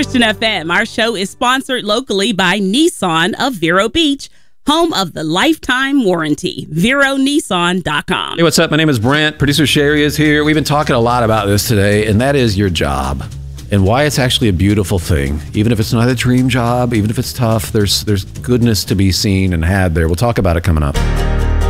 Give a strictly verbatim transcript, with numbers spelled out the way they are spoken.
Christian F M. Our show is sponsored locally by Nissan of Vero Beach, home of the lifetime warranty. Vero Nissan dot com. Hey, what's up? My name is Brent. Producer Sherry is here. We've been talking a lot about this today, and that is your job and why it's actually a beautiful thing. Even if it's not a dream job, even if it's tough, there's there's goodness to be seen and had there. We'll talk about it coming up.